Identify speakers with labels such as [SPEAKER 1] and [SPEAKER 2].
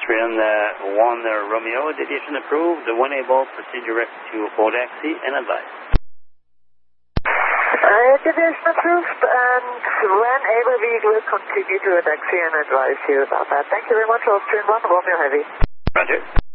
[SPEAKER 1] Austrian 1 Romeo, deviation approved, 1able, proceed direct to Odaxi and advise.
[SPEAKER 2] Deviation approved, and when able we will continue to Odaxi and advise you about that. Thank you very much, Austrian 1 Romeo Heavy.
[SPEAKER 1] Roger.